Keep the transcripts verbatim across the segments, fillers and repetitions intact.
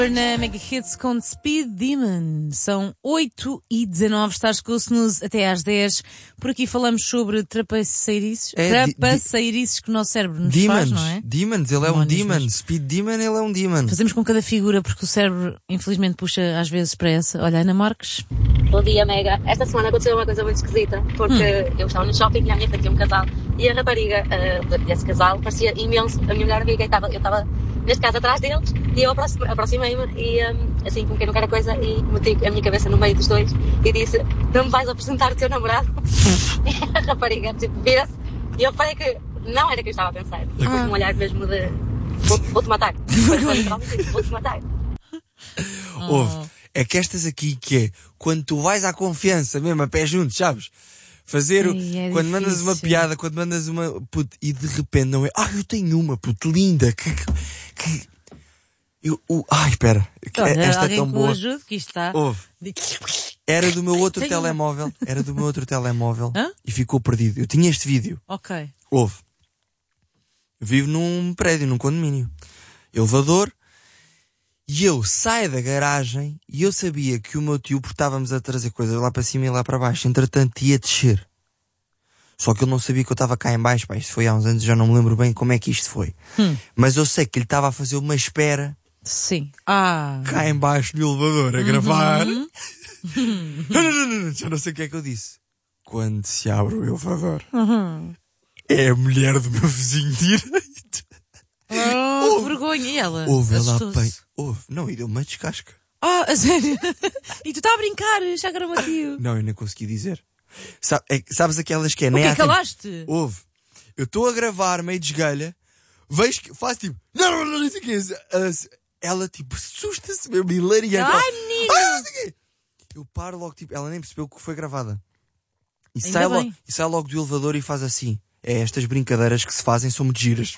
Na Mega Hits com Speed Demon. São oito e dezanove, estás com o Snooze até às dez. Por aqui falamos sobre trapaceirices, É, trapaceirices que o nosso cérebro nos demons, faz, não é? Demons, ele é um demon. Mesmo. Speed Demon, ele é um demon. Fazemos com cada figura porque o cérebro infelizmente puxa às vezes para essa. Olha, Ana Marques. Bom dia, Mega. Esta semana aconteceu uma coisa muito esquisita, porque hum. eu estava no shopping e à minha frente tinha um casal e a rapariga uh, desse casal parecia imenso a minha melhor amiga e estava, eu estava neste caso atrás deles e eu aproximei-me e um, assim com quem não quer a coisa e meti a minha cabeça no meio dos dois e disse: não me vais apresentar o teu namorado? E a rapariga tipo, vira-se e eu falei que não era o que eu estava a pensar e com um olhar mesmo de vou-te vou matar, vou-te matar. Ouve, é que estas aqui que é quando tu vais à confiança mesmo a pé juntos, sabes? Fazer o, Ai, é quando difícil. mandas uma piada, quando mandas uma puto, e de repente não é, ah, eu tenho uma puto linda que, que, que eu, uh, ai, espera, Olha, esta é alguém tão que boa. o ajude, que isto está. Ouve, era do meu outro Tenho telemóvel, era do meu outro telemóvel Hã? e ficou perdido. Eu tinha este vídeo. Ok. Ouve, eu vivo num prédio, num condomínio, elevador. E eu saio da garagem e eu sabia que o meu tio, porque estávamos a trazer coisas lá para cima e lá para baixo, entretanto ia descer. Só que ele não sabia que eu estava cá em baixo, pá, isto foi há uns anos, já não me lembro bem como é que isto foi. Hum. Mas eu sei que ele estava a fazer uma espera. Sim. Ah. Cá em baixo no elevador, a uhum. gravar. não, não, não, não, não, já não sei o que é que eu disse. Quando se abre o elevador, uhum. é a mulher do meu vizinho direito. Oh, que vergonha. E ela? Ouve, ela apanha. Ouve, não, e deu-me uma descasca. Ah, a sério? E tu está a brincar, já que era o tio. Não, eu nem consegui dizer. Sabe, é, sabes aquelas que é, o nem que há calaste? Tempo... Ouve, eu estou a gravar meio de esgalha, vejo que faço tipo, não, não, não, não sei o que é. Ela tipo, assusta-se mesmo, hilariante. Ai, menino! Ai, não sei o quê. Eu paro logo, tipo, ela nem percebeu que foi gravada. E sai, logo, e sai logo do elevador e faz assim. É, estas brincadeiras que se fazem são muito giras.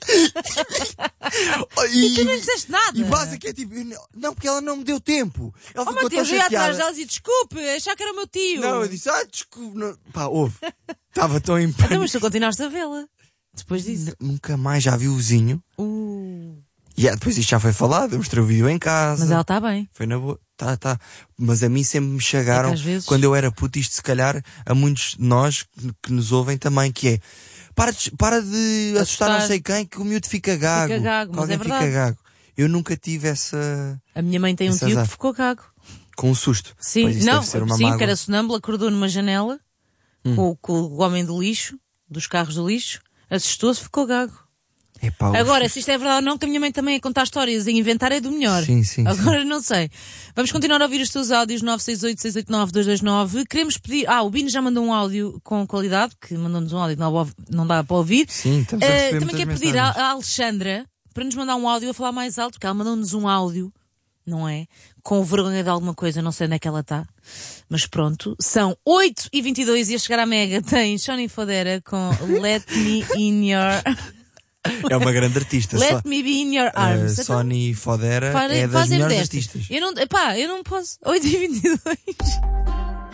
e, e tu não disseste nada. E basta que é tipo, não, porque ela não me deu tempo. Ela oh, ficou Mateus, tão eu ia chateada. atrás delas e desculpe, achar que era o meu tio. Não, eu disse, ah, desculpe. Não. Pá, ouve. Estava tão em pânico. Então, mas tu continuaste a vê-la depois disso? N- nunca mais já vi o vizinho. Uh. E yeah, depois isto já foi falado, eu mostrei o vídeo em casa. Mas ela está bem. Foi na boa. Tá, tá. Mas a mim sempre me chegaram, é vezes... quando eu era puto, isto se calhar a muitos de nós que, que nos ouvem também, que é para de, para de assustar. assustar não sei quem, que o miúdo fica gago. Fica gago, mas alguém é verdade. fica gago. Eu nunca tive essa... A minha mãe tem um tio azar. Que ficou gago. Com um susto. Sim, pois não, ser uma sim, mágoa. que era sonâmbula, acordou numa janela hum. com, com o homem do lixo, dos carros do lixo, assustou-se, ficou gago. Epá, agora, se isto é verdade ou não, que a minha mãe também a contar histórias e inventar é do melhor. Sim, sim. Agora sim. não sei. Vamos continuar a ouvir os teus áudios nove seis oito, seis oito nove, dois dois nove. Queremos pedir... Ah, o Bino já mandou um áudio com qualidade, que mandou-nos um áudio que não, não dá para ouvir. Sim, estamos a receber uh, Também quer mensagens. pedir à Alexandra para nos mandar um áudio a falar mais alto, porque ela mandou-nos um áudio, não é? Com vergonha de alguma coisa, não sei onde é que ela está. Mas pronto, são oito e vinte e dois e a chegar à Mega tem Shoni Fodera com Let Me In Your... É uma grande artista. Let só, me be in your arms. Uh, Sony Fodera Para, é das melhores destas. artistas. Eu não, epá, eu não posso. oito e vinte e dois.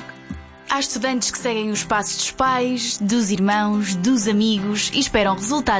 Há estudantes que seguem os passos dos pais, dos irmãos, dos amigos e esperam resultados